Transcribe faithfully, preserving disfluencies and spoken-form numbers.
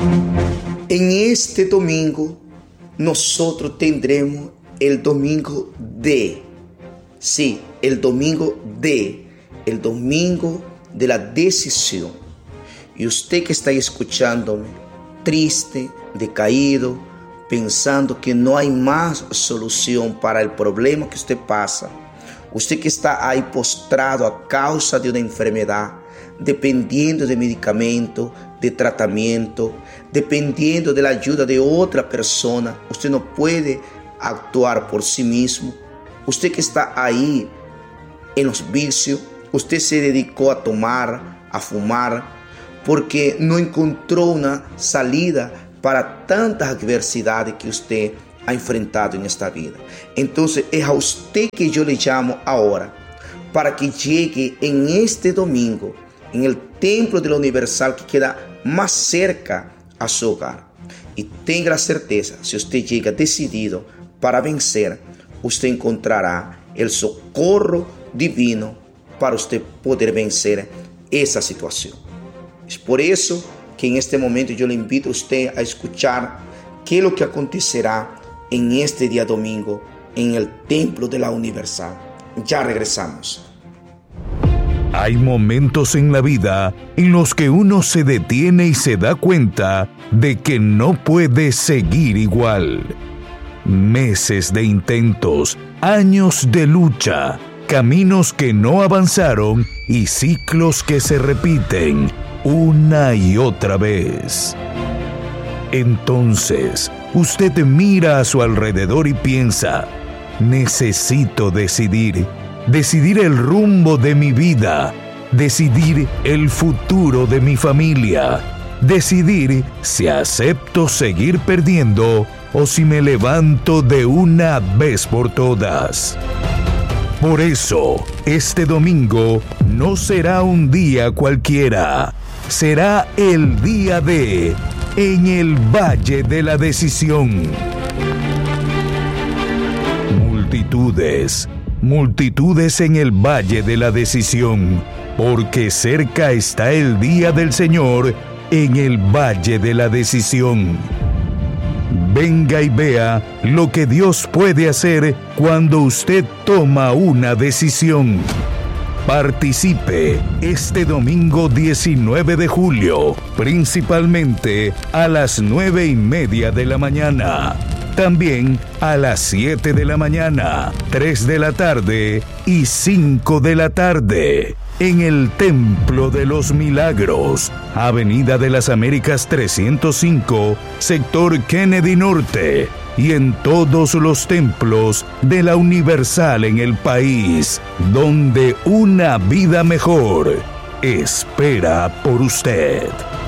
En este domingo nosotros tendremos el domingo de, sí, el domingo de, el domingo de la decisión. Y usted que está escuchándome, triste, decaído, pensando que no hay más solución para el problema que usted pasa, usted que está ahí postrado a causa de una enfermedad, dependiendo de medicamento, de tratamiento, dependiendo de la ayuda de otra persona, usted no puede actuar por sí mismo. Usted que está ahí en los vicios, usted se dedicó a tomar, a fumar, porque no encontró una salida para tantas adversidades que usted ha enfrentado en esta vida. Entonces es a usted que yo le llamo ahora, para que llegue en este domingo, en el templo de la Universal que queda más cerca a su hogar. Y tenga la certeza, si usted llega decidido para vencer, usted encontrará el socorro divino para usted poder vencer esa situación. Es por eso que en este momento yo le invito a usted a escuchar qué es lo que acontecerá en este día domingo en el templo de la Universal. Ya regresamos. Hay momentos en la vida en los que uno se detiene y se da cuenta de que no puede seguir igual. Meses de intentos, años de lucha, caminos que no avanzaron y ciclos que se repiten una y otra vez. Entonces, usted mira a su alrededor y piensa: necesito decidir. Decidir el rumbo de mi vida, decidir el futuro de mi familia, decidir si acepto seguir perdiendo o si me levanto de una vez por todas. Por eso, este domingo no será un día cualquiera, será el día de En el Valle de la Decisión. Multitudes. Multitudes en el Valle de la Decisión, porque cerca está el día del Señor en el Valle de la Decisión. Venga y vea lo que Dios puede hacer cuando usted toma una decisión. Participe este domingo diecinueve de julio, principalmente a las nueve y media de la mañana. También a las siete de la mañana, tres de la tarde y cinco de la tarde, en el Templo de los Milagros, Avenida de las Américas trescientos cinco, sector Kennedy Norte, y en todos los templos de la Universal en el país, donde una vida mejor espera por usted.